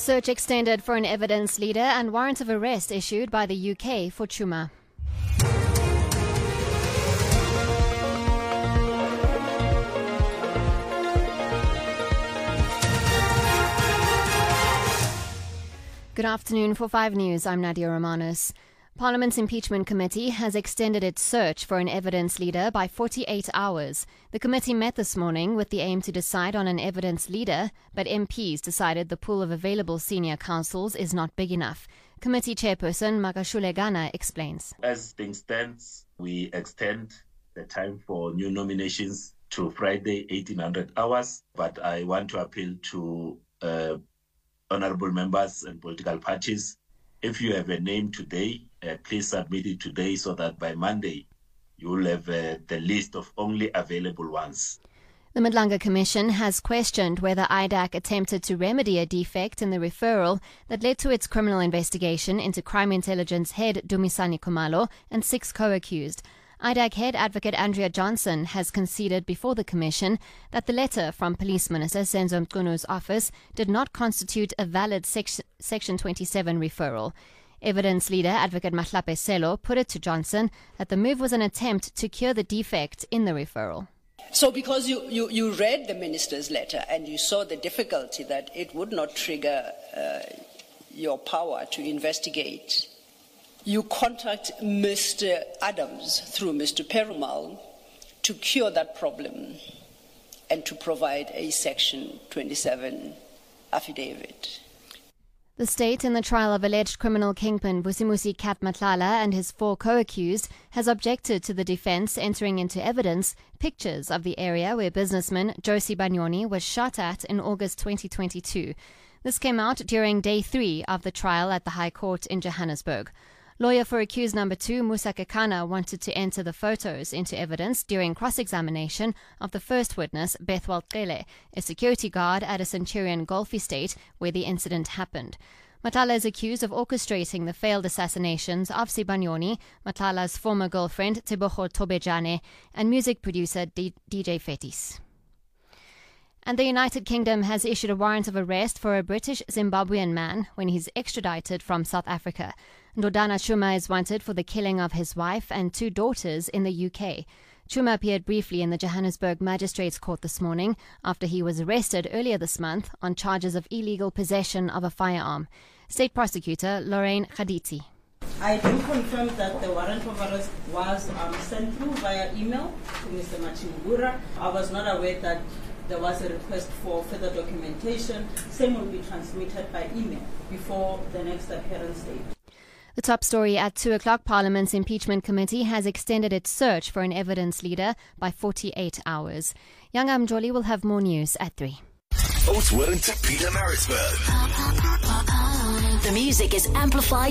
Search extended for an evidence leader and warrant of arrest issued by the UK for Chuma. Good afternoon. For 5 News, I'm Nadia Romanos. Parliament's Impeachment Committee has extended its search for an evidence leader by 48 hours. The committee met this morning with the aim to decide on an evidence leader, but MPs decided the pool of available senior counsels is not big enough. Committee Chairperson Makashule Gana explains. As things stand, we extend the time for new nominations to Friday, 1800 hours, but I want to appeal to honorable members and political parties. If you have a name today, please submit it today so that by Monday you will have the list of only available ones. The Madlanga Commission has questioned whether IDAC attempted to remedy a defect in the referral that led to its criminal investigation into crime intelligence head Dumisani Khumalo and 6 co-accused. IDAC head advocate Andrea Johnson has conceded before the Commission that the letter from Police Minister Senzo Mcunu's office did not constitute a valid Section 27 referral. Evidence leader advocate Mahlape Selo put it to Johnson that the move was an attempt to cure the defect in the referral. So because you read the minister's letter and you saw the difficulty that it would not trigger your power to investigate, you contact Mr. Adams through Mr. Perumal to cure that problem and to provide a Section 27 affidavit. The state, in the trial of alleged criminal kingpin Vusimusi Kat Matlala and his 4 co-accused, has objected to the defence entering into evidence pictures of the area where businessman Josie Banyoni was shot at in August 2022. This came out during day 3 of the trial at the High Court in Johannesburg. Lawyer for accused number 2, Musa Kekana, wanted to enter the photos into evidence during cross-examination of the first witness, Bethwal Qele, a security guard at a Centurion Golf estate where the incident happened. Matlala is accused of orchestrating the failed assassinations of Sibanyoni, Matlala's former girlfriend, Tebogo Tobejane, and music producer DJ Fetis. And the United Kingdom has issued a warrant of arrest for a British Zimbabwean man when he's extradited from South Africa. Ndodana Chuma is wanted for the killing of his wife and 2 daughters in the UK. Chuma appeared briefly in the Johannesburg Magistrates Court this morning after he was arrested earlier this month on charges of illegal possession of a firearm. State Prosecutor Lorraine Khaditi. I do confirm that the warrant of arrest was sent through via email to Mr. Machimugura. I was not aware that there was a request for further documentation. Same will be transmitted by email before the next appearance date. The top story at 2 o'clock, Parliament's Impeachment Committee has extended its search for an evidence leader by 48 hours. Young Amjoli will have more news at 3. Oates Wellington, Peter Maritzburg. The music is amplified